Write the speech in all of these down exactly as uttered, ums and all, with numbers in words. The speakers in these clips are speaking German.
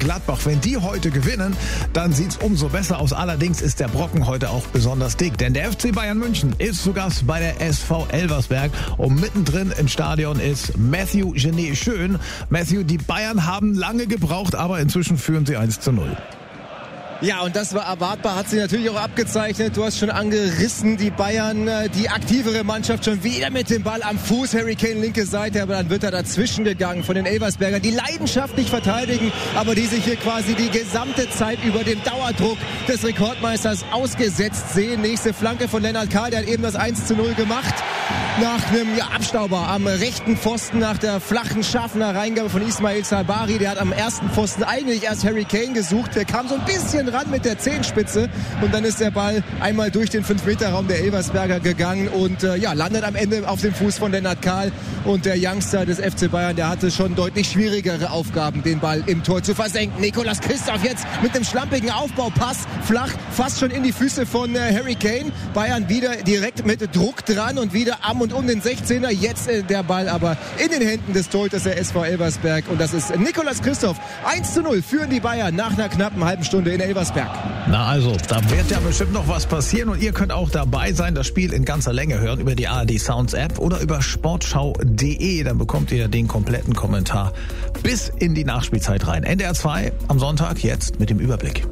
Mönchengladbach. Wenn die heute gewinnen, dann sieht's umso besser aus. Allerdings ist der Brocken heute auch besonders dick, denn der F C Bayern München ist zu Gast bei der S V Elversberg und mittendrin im Stadion ist Matthew Genet Schön. Matthew, die Bayern haben lange gebraucht, aber inzwischen führen sie eins zu null. Ja, und das war erwartbar, hat sich natürlich auch abgezeichnet. Du hast schon angerissen, die Bayern, die aktivere Mannschaft schon wieder mit dem Ball am Fuß. Harry Kane linke Seite, aber dann wird er dazwischen gegangen von den Elversbergern, die leidenschaftlich verteidigen, aber die sich hier quasi die gesamte Zeit über dem Dauerdruck des Rekordmeisters ausgesetzt sehen. Nächste Flanke von Lennart Kahl, der hat eben das eins zu null gemacht. Nach einem ja, Abstauber am rechten Pfosten, nach der flachen, scharfen Reingabe von Ismail Sabari. Der hat am ersten Pfosten eigentlich erst Harry Kane gesucht. Der kam so ein bisschen ran mit der Zehenspitze und dann ist der Ball einmal durch den fünf Meter Raum der Elversberger gegangen und äh, ja, landet am Ende auf dem Fuß von Lennart Kahl. Und der Youngster des F C Bayern, der hatte schon deutlich schwierigere Aufgaben, den Ball im Tor zu versenken. Nicolas Christoph jetzt mit dem schlampigen Aufbaupass, flach, fast schon in die Füße von äh, Harry Kane. Bayern wieder direkt mit Druck dran und wieder am und um den sechzehner. Jetzt äh, der Ball aber in den Händen des Torhüters der S V Elversberg und das ist Nicolas Christoph. eins zu null führen die Bayern nach einer knappen halben Stunde in Elversberg. Na also, da wird ja bestimmt noch was passieren und ihr könnt auch dabei sein, das Spiel in ganzer Länge hören über die A R D Sounds App oder über sportschau punkt de. Dann bekommt ihr den kompletten Kommentar bis in die Nachspielzeit rein. N D R zwei am Sonntag jetzt mit dem Überblick.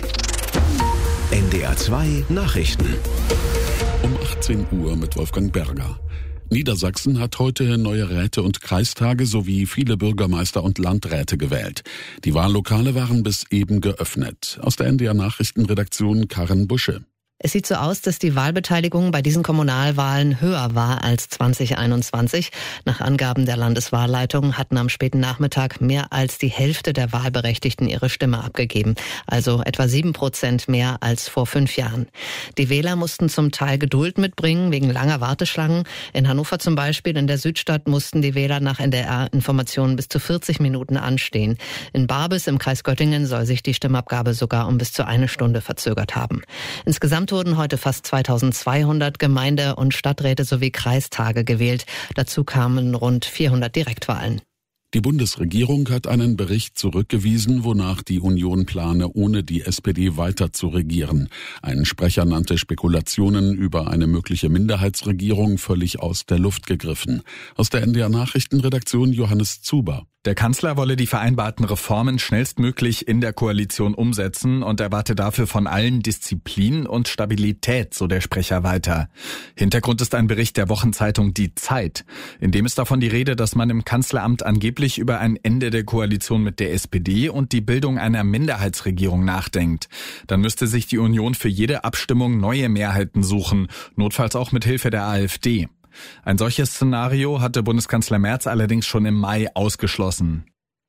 N D R zwei Nachrichten. Um achtzehn Uhr mit Wolfgang Berger. Niedersachsen hat heute neue Räte und Kreistage sowie viele Bürgermeister und Landräte gewählt. Die Wahllokale waren bis eben geöffnet. Aus der N D R Nachrichtenredaktion Karin Busche. Es sieht so aus, dass die Wahlbeteiligung bei diesen Kommunalwahlen höher war als zwanzig einundzwanzig. Nach Angaben der Landeswahlleitung hatten am späten Nachmittag mehr als die Hälfte der Wahlberechtigten ihre Stimme abgegeben. Also etwa sieben Prozent mehr als vor fünf Jahren. Die Wähler mussten zum Teil Geduld mitbringen wegen langer Warteschlangen. In Hannover zum Beispiel, in der Südstadt, mussten die Wähler nach N D R-Informationen bis zu vierzig Minuten anstehen. In Barbes im Kreis Göttingen soll sich die Stimmabgabe sogar um bis zu eine Stunde verzögert haben. Insgesamt wurden heute fast zweitausendzweihundert Gemeinde- und Stadträte sowie Kreistage gewählt. Dazu kamen rund vierhundert Direktwahlen. Die Bundesregierung hat einen Bericht zurückgewiesen, wonach die Union plane, ohne die S P D weiter zu regieren. Ein Sprecher nannte Spekulationen über eine mögliche Minderheitsregierung völlig aus der Luft gegriffen. Aus der N D R Nachrichtenredaktion Johannes Zuber. Der Kanzler wolle die vereinbarten Reformen schnellstmöglich in der Koalition umsetzen und erwarte dafür von allen Disziplin und Stabilität, so der Sprecher weiter. Hintergrund ist ein Bericht der Wochenzeitung Die Zeit. In dem ist davon die Rede, dass man im Kanzleramt angeblich über ein Ende der Koalition mit der S P D und die Bildung einer Minderheitsregierung nachdenkt. Dann müsste sich die Union für jede Abstimmung neue Mehrheiten suchen, notfalls auch mit Hilfe der AfD. Ein solches Szenario hatte Bundeskanzler Merz allerdings schon im Mai ausgeschlossen.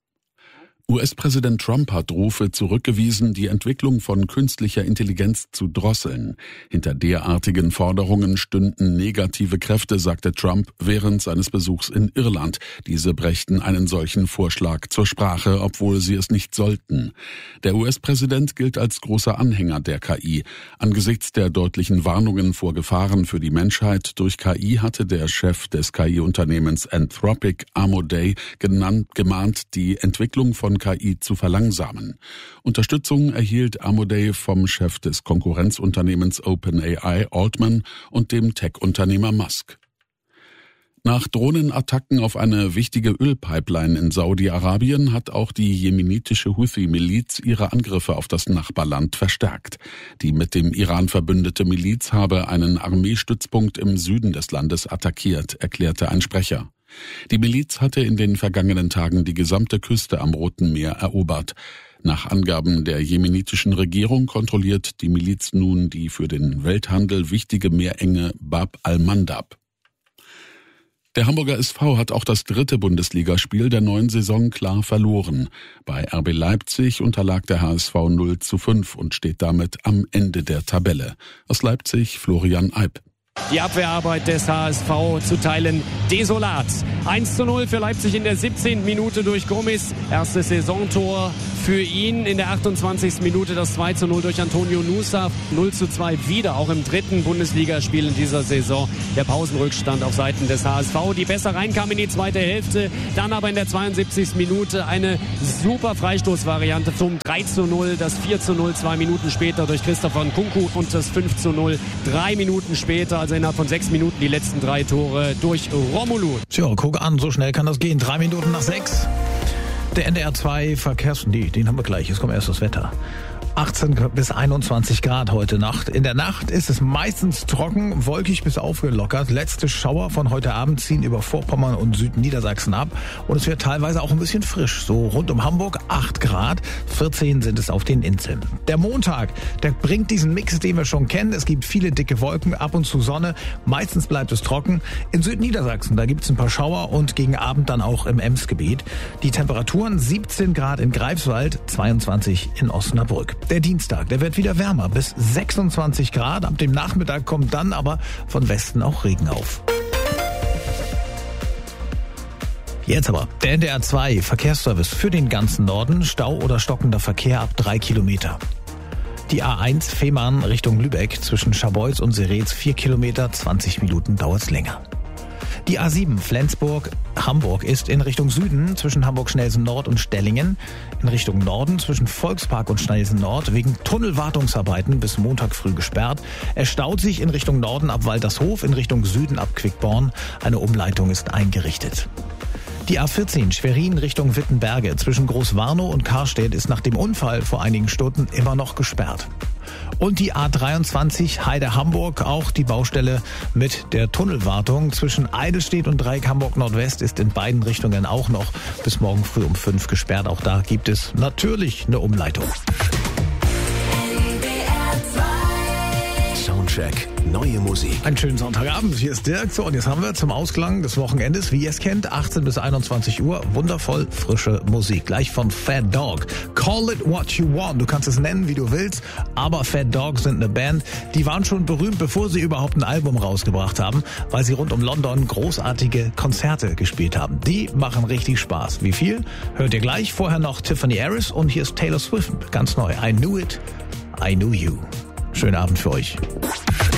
U S-Präsident Trump hat Rufe zurückgewiesen, die Entwicklung von künstlicher Intelligenz zu drosseln. Hinter derartigen Forderungen stünden negative Kräfte, sagte Trump während seines Besuchs in Irland. Diese brächten einen solchen Vorschlag zur Sprache, obwohl sie es nicht sollten. Der U S-Präsident gilt als großer Anhänger der K I. Angesichts der deutlichen Warnungen vor Gefahren für die Menschheit durch K I hatte der Chef des K I-Unternehmens Anthropic, Amodei, genannt, gemahnt, die Entwicklung von K I zu verlangsamen. Unterstützung erhielt Amodei vom Chef des Konkurrenzunternehmens OpenAI, Altman, und dem Tech-Unternehmer Musk. Nach Drohnenattacken auf eine wichtige Ölpipeline in Saudi-Arabien hat auch die jemenitische Houthi-Miliz ihre Angriffe auf das Nachbarland verstärkt. Die mit dem Iran verbündete Miliz habe einen Armeestützpunkt im Süden des Landes attackiert, erklärte ein Sprecher. Die Miliz hatte in den vergangenen Tagen die gesamte Küste am Roten Meer erobert. Nach Angaben der jemenitischen Regierung kontrolliert die Miliz nun die für den Welthandel wichtige Meerenge Bab al-Mandab. Der Hamburger S V hat auch das dritte Bundesligaspiel der neuen Saison klar verloren. Bei R B Leipzig unterlag der H S V null zu fünf und steht damit am Ende der Tabelle. Aus Leipzig Florian Eib. Die Abwehrarbeit des H S V zu Teilen desolat. eins zu null für Leipzig in der siebzehnten Minute durch Gomis. Erstes Saisontor für ihn. In der achtundzwanzigsten Minute das zwei zu null durch Antonio Nusa. null zu zwei wieder, auch im dritten Bundesligaspiel in dieser Saison. Der Pausenrückstand auf Seiten des H S V, die besser reinkam in die zweite Hälfte. Dann aber in der zweiundsiebzigsten Minute eine super Freistoßvariante zum drei zu null. Das vier zu null zwei Minuten später durch Christopher Nkunku und das fünf zu null drei Minuten später. Also innerhalb von sechs Minuten die letzten drei Tore durch Romelu. Tja, guck an, so schnell kann das gehen. Drei Minuten nach sechs. Der N D R zwei Verkehrs... Nee, den haben wir gleich. Jetzt kommt erst das Wetter. achtzehn bis einundzwanzig Grad heute Nacht. In der Nacht ist es meistens trocken, wolkig bis aufgelockert. Letzte Schauer von heute Abend ziehen über Vorpommern und Südniedersachsen ab. Und es wird teilweise auch ein bisschen frisch. So rund um Hamburg acht Grad, vierzehn sind es auf den Inseln. Der Montag, der bringt diesen Mix, den wir schon kennen. Es gibt viele dicke Wolken, ab und zu Sonne. Meistens bleibt es trocken. In Südniedersachsen, da gibt es ein paar Schauer und gegen Abend dann auch im Emsgebiet. Die Temperaturen siebzehn Grad in Greifswald, zweiundzwanzig in Osnabrück. Der Dienstag, der wird wieder wärmer, bis sechsundzwanzig Grad. Ab dem Nachmittag kommt dann aber von Westen auch Regen auf. Jetzt aber der N D R zwei Verkehrsservice für den ganzen Norden. Stau oder stockender Verkehr ab drei Kilometer. Die A eins Fehmarn Richtung Lübeck zwischen Scharbeutz und Seretz vier Kilometer, zwanzig Minuten dauert's länger. Die A sieben Flensburg-Hamburg ist in Richtung Süden zwischen Hamburg-Schnelsen-Nord und Stellingen, in Richtung Norden zwischen Volkspark und Schnelsen-Nord wegen Tunnelwartungsarbeiten bis Montag früh gesperrt. Es staut sich in Richtung Norden ab Waltershof, in Richtung Süden ab Quickborn. Eine Umleitung ist eingerichtet. Die A vierzehn Schwerin Richtung Wittenberge zwischen Großwarnow und Karstedt ist nach dem Unfall vor einigen Stunden immer noch gesperrt. Und die A dreiundzwanzig Heide-Hamburg, auch die Baustelle mit der Tunnelwartung zwischen Eidelstedt und Dreieck Hamburg Nordwest ist in beiden Richtungen auch noch bis morgen früh um fünf gesperrt. Auch da gibt es natürlich eine Umleitung. Soundcheck, neue Musik. Einen schönen Sonntagabend, hier ist Dirk. So, und jetzt haben wir zum Ausklang des Wochenendes, wie ihr es kennt, achtzehn bis einundzwanzig Uhr, wundervoll frische Musik. Gleich von Fat Dog. Call it what you want. Du kannst es nennen, wie du willst, aber Fat Dog sind eine Band, die waren schon berühmt, bevor sie überhaupt ein Album rausgebracht haben, weil sie rund um London großartige Konzerte gespielt haben. Die machen richtig Spaß. Wie viel? Hört ihr gleich. Vorher noch Tiffany Harris und hier ist Taylor Swift, ganz neu. I Knew It, I Knew You. Schönen Abend für euch.